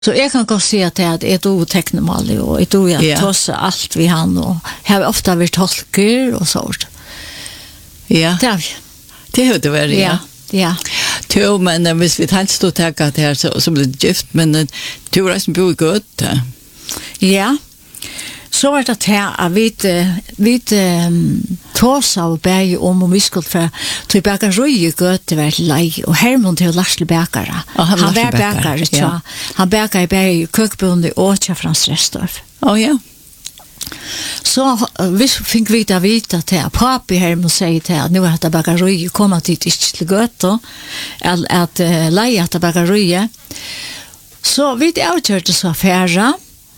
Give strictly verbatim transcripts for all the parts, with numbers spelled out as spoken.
Så jag kan gå se att det är då tecknemål och ett då jag Ja. tossa allt vi han och har ofta vi tolker och sånt. Ja, Det har vi. det har det varit, Ja. ja. Ja. Jo, men uh, hvis vi helst stod taget her, så, så blev det gift, men uh, du har resten bo i godt. Uh. Ja. Så var det här att vi vi um, tåsa och bäge om och vi skulle för till bagage gott det var lei och Hermon till Larsle Bäkare. Ja, han Han Larsle var Bäkare, bäkare, ja. ja. Han bäkade i bäge kökbunden och Frans Restorff. Oh, ja. Så vi fick vita vita till papi Hermon säger till att nu har det bagage komma dit inte till gott och att, att uh, leia det bagage. Så vi avgjorde så affära.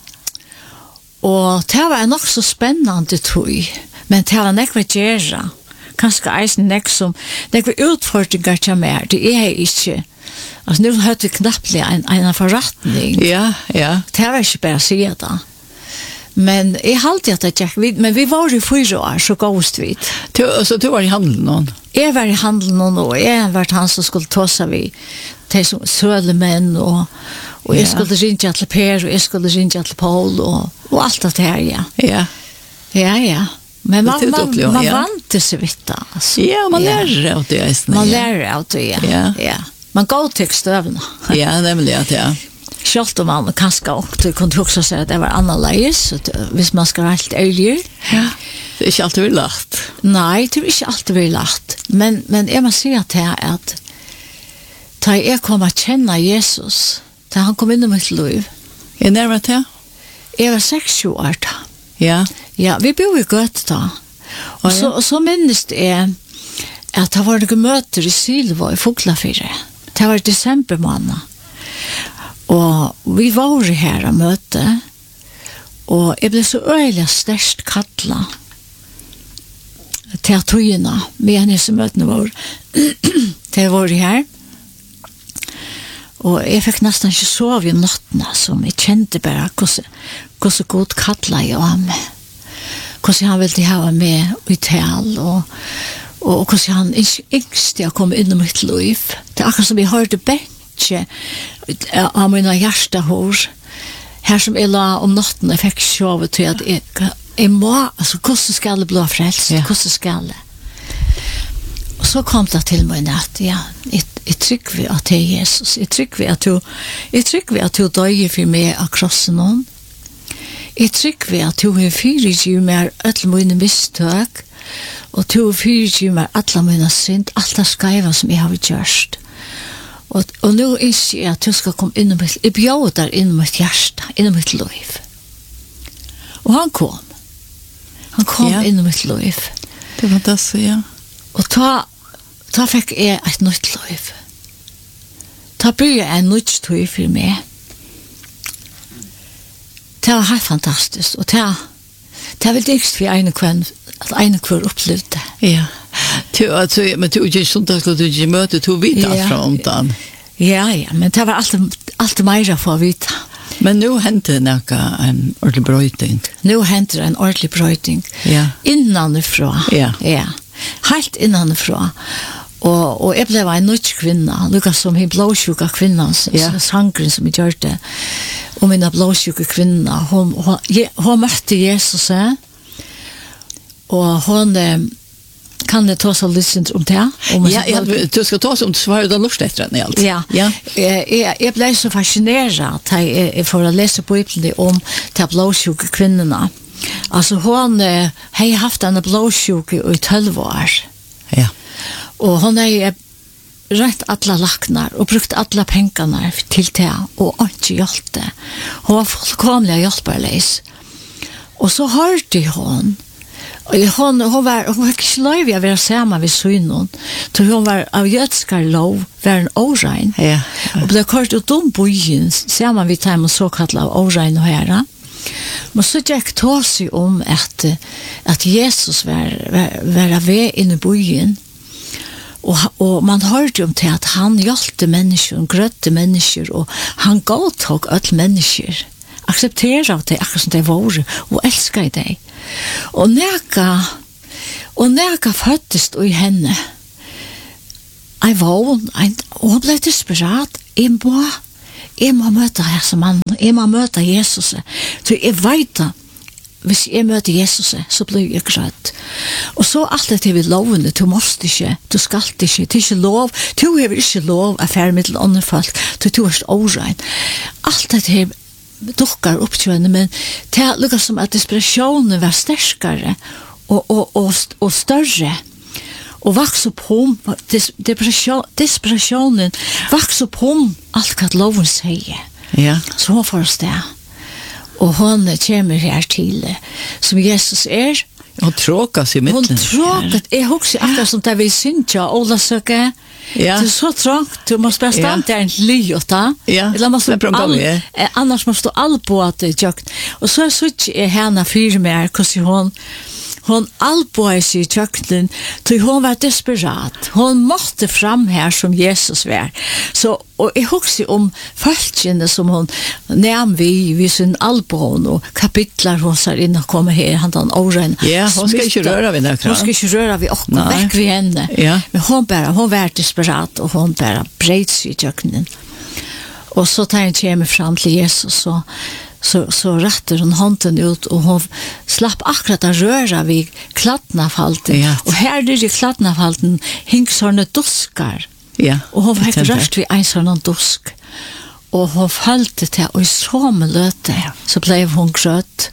Og det var nok så spennende, tror jeg. Men det var nekve gjerra. Kanskje eisen nek som nekve utfordringer til meg. Det er ikke. Altså, nå hadde vi knapt en, en forretning. Ja, ja. Det var ikke bare å si det. Men jeg halte at det gikk vid. Men vi var i fyra år, så gåst vi. Du, så du var i handelen någon? Jeg var i handelen noen år. Jeg var han som skulle ta seg vi til som sølemenn og och jag skulle ringa till Per och jag skulle ringa till Paul och och allt det här ja. Ja. Ja ja. Men man man, uppleva, man ja. vant sig vitta. Alltså. Ja, man Ja. lär av det. Man ja. lär av det ja. Ja. Ja. Man går till stövna. Ja, nämligen att ja. Självt om man kanske också kunde också säga att det var annorlunda så hvis man ska vara helt ärlig. Ja. Det är inte alltid väl lagt. Nej, det är inte alltid väl lagt. Men men jag måste säga att det är att ta jag kommer att känna Jesus. Da han kom inn i mitt liv. Er nærmere til? Jeg var seks år da. Ja. Ja, vi bor i Gøt da. Og så, og så minnes jeg at det var noen møter i Silva i Foglafire. Det var i desember måned. Og vi var her og møte. Og jeg ble så øyelig størst kattlet til togene med henne som møtene var. Det var her. Og jeg fikk nesten ikke sove i nattene, så jeg kjente bare hvordan god kattlet jeg av meg. Hvordan han ville ha med i tal, og, og hvordan han yngste jeg kom inn i mitt liv. Det er akkurat som jeg hørte bensje av mine hjertehår. Her som jeg la om natten, jeg fikk sove til at jeg, jeg må, altså hvordan skal jeg bli frelst? Ja. Hvordan skal jeg? Og så kom det til meg at ja, jeg, jeg trykker vi at det er Jesus. Jeg trykker vi at du, jeg trykker vi at du døyer for meg av krossen noen. Jeg trykker vi at du har fyrirgivet meg alle mine mistøk, og du har fyrirgivet meg alle mine synd, alt det skreiva som jeg har gjort. Og, og nå ønsker jeg at du skal komme inn i mitt, jeg bjør inn i mitt hjerte, inn i mitt liv. Og han kom. Han kom Ja. inn i mitt liv. Det var det så, ja. Og ta, ta fikk jeg et nytt liv. Ta blir jeg en nytt liv for meg. Det var helt fantastisk. Og det, det er vel dykst for en kvenn, at en kvenn opplevde det. Ja. Du, alltså, men du är ju sånt att du inte möter du vet allt Ja. från den. Ja, ja, men det var alltid, alltid mer for å vite. Men nu hände något en ordentlig brøyting. Nå henter det en ordentlig brøyting. Ja. Innanifra. Ja. Ja. Helt innanifra. Og, og jeg ble en nytt kvinna, lukket som en blåsjuka kvinna, Ja. ja. Sangren som jeg gjør det. Og min blåsjuka kvinna, hun, hun, je, hun møtte Jesus, eh? Og hun eh, kan det ta seg litt om det? Om Ja, ja, du ska ta oss om du svarar du lust efter den i allt. Ja, Ja. Jeg, jeg, jeg ble så fascinerad at jeg, jeg får lese på Bibelen om de blåsjuke kvinnorna. Altså hun eh, har haft en blåsjuke i tolv år. Ja. Og hun har rett alle laknar og brukt alle pengarna til det og ikke hjulpet det. Hun var fullkomlig hjelperleis. Og så hørte hun og hon, hon var hon var ikke løyvig å være sammen ved synen så hun var av jødskar lov var en årein Ja. og ble kort ut om byen sammen ved dem og såkalt av årein og herra. Men så gikk ta seg om at, at Jesus var, var, var ved inne i byen og, og man hørte om til at han hjelpte mennesker og grøtte mennesker og han godtok alle mennesker aksepterer av det akkurat som det var og elsker det og neka og neka føttest i henne jeg var og hun ble desperat jeg må jeg må møte her som mann, jeg må møte Jesus. Så jeg vet da, hvis jeg møter Jesus, så blir jeg grøtt. Og så alt det til vi lovende, du måste ikke, du skal ikke, det er ikke lov, du har ikke lov av færre middel andre folk, du er ikke årein. Alt det til dukker opp til henne, men det er lukket som at desperasjonen var sterskere og, og, og, og større, og vaks opp om, desperation, desperasjonen vaks opp om alt hva loven sier. Ja. Så hun får oss det. Og hon kommer her til som Jesus er. Hon tråkas i mitten. Hon tråkas. Jeg husker akkurat som det vi synes ja, Ola søke. Ja. Det er så tråkt. Du må bare stande der en lyota. Ja. Eller må stå all, annars må stå all på at det er jøkt. Og så er ikke henne fyre mer, hvordan hun hon alboade sig i köknen, så hon var desperat. Hon måtte fram här som Jesus var. Så, och jag husker om följande som hon näm vi vid sin albon och kapitlar hon ser in och kommer här, han tar en åren. Ja, hon ska inte röra vid det. Hon ska inte röra vid och väck vid henne. Ja. Men hon bara, hon var desperat och hon bara bred sig i köknen. Och så tar hon kommer fram till Jesus så så så rätter hon handen ut och hon slapp akkurat att röra vid kladdnafalten. Ja. Och här där i kladdnafalten hing såna duskar. Ja. Och hon fick röst vid en sån dusk. Och hon följde det och i samma löte så blev hon grött.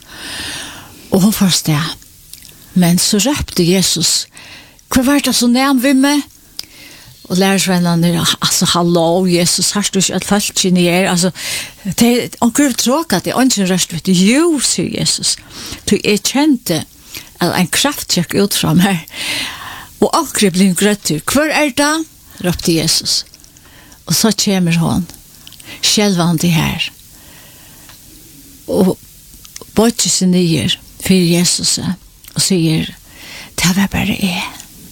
Och hon förstod. Men så röpte Jesus, vad var det så närm vid mig? Och lärsvännerna, alltså hallå Jesus, har du inte ett fältje ni är? Alltså, det är omkring tråkat, det är inte en röst, vet du, jo, säger Jesus. Du är kände att en kraft gick ut från här. Och omkring blev gröt ut. Kvar är det? Ropte Jesus. Och så kommer hon, självande här. Och böjer sig ner för Jesus och säger, det var bara är.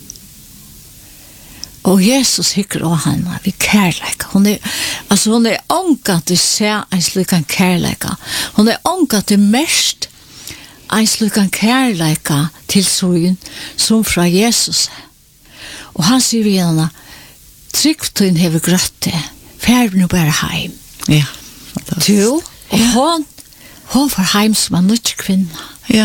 Og Jesus hikker av henne ved kærleika. Hun er, altså hun er ångat til se en slukan kærleika. Hun er ångat til mest en slukan kærleika til søyn som fra Jesus. Og han sier vi henne, tryggtøyen hever grøtte, fær nu bare heim. Ja. Du, og hon, hon får heim som en nødt kvinne. Ja.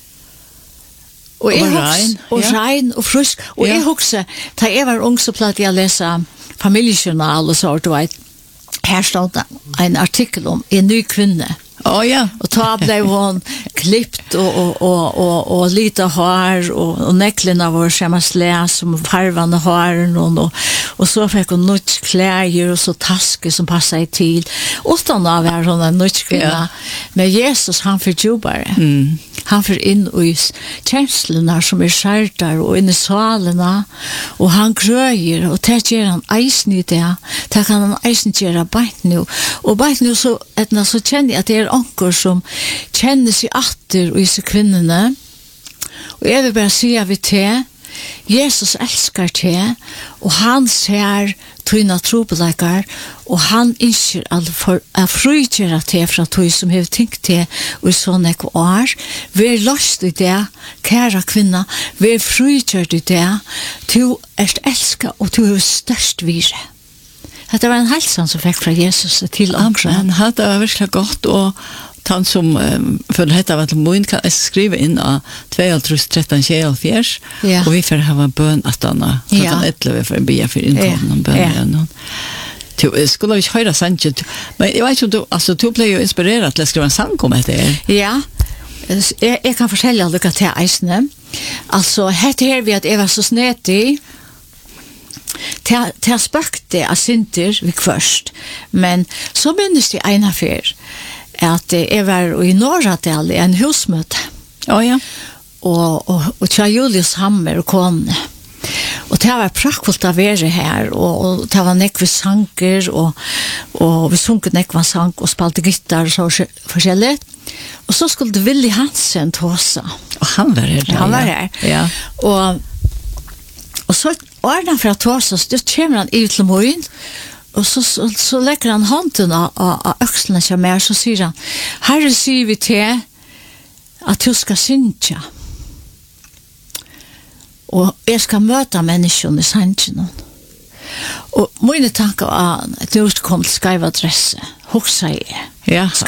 Og jeg rein, og ja. rein og frisk. Og Ja. jeg husker, da jeg var ung så platt jeg lese familjejournal og så, du vet, her stod det en artikkel om en ny kvinne. Åh ja. Og da ble hun klippt og, og, og, og, og lite hår, og, og neklene var skjemme slæs som farvende håren, og, og, og så fikk hun nødt klær og så taske som passet til. Utan av er hun en nødt kvinne. Ja. Men Jesus, han får jo bare. Mm. Han får inn i kjenslene som er skjerter og inn i salene, og han grøyer, og det gjør han eisen i det. Det kan han eisen gjøre beint nå. Og beint nå så, etna, så kjenner jeg at det er anker som kjenner seg atter og disse kvinnene. Og jeg vil bare si at vi til, Jesus elskar te, og han ser tøyna trobeleikar, og han innskjer å frugjere te fra tøy som har tenkt te og i sånne år. Vi er løst i det, kære kvinna, vi er frugjert i det, du er elska og du er størst vire. Dette var en halsan som fikk fra Jesus til andre. Han hadde virkelig godt, og han som um, for dette var til mun kan skrive inn av to tretton tjuefjers, Ja. og vi får ha bøn at han Ja. klokkan elleve for å be for innkommen om bønnen. Du, skulle vi ikke høre sannsyn, men jeg vet ikke om du, altså, du ble jo inspireret til å skrive en sang om dette her. Ja, jeg, jeg kan fortelle dere til eisene. Altså, hette her vi at jeg var så snedig, til jeg spøkte av synter vi først, men så minnes jeg en affær, at jeg var i Norradal i en husmøte. Å ja. Og, og, og tja Julius Hammer og kone. Og det var prakkfullt å være her, og, og det var nekve sanger, og, og vi sunket nekve sang, og spalte gitar og så forskjellig. Og så skulle det Willy Hansen tåse. Og han var her. Han var her. Ja. Og, og så var han fra tåse, så det kommer han ut til morgen, og så, så, så legger han hånden av, av, av økslene som er, så sier han, Herre sier vi til at du skal synge. Og jeg skal møte menneskene i sannsjonen. Og mine tanker var at du kom til skrev adresse. hoksa jeg. Ja,